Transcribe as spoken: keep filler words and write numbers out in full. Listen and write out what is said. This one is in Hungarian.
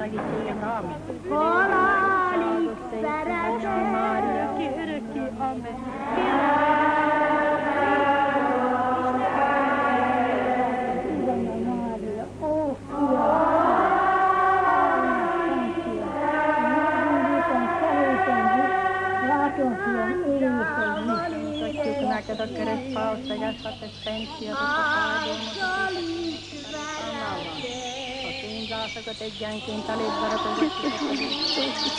segítséget, amen. Halálig szeretem. Mária, ki örökké, amen. Ó, Fiam! Látom, Fiam, élni fog. Köszönjük neked a keresztfához, tegezheted szent fiatot a fájdalmat. A tényzászokat egyenként elébb veretegettük.